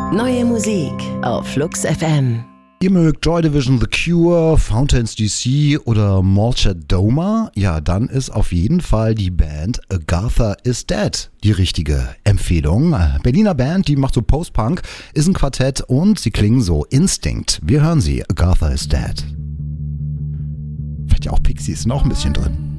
Neue Musik auf Flux FM. Ihr mögt Joy Division, The Cure, Fountains DC oder Molchadoma? Ja, dann ist auf jeden Fall die Band Agatha is Dead die richtige Empfehlung. Berliner Band, die macht so Post-Punk, ist ein Quartett und sie klingen so Instinct. Wir hören sie, Agatha is Dead. Vielleicht ja auch Pixies, sind auch ein bisschen drin.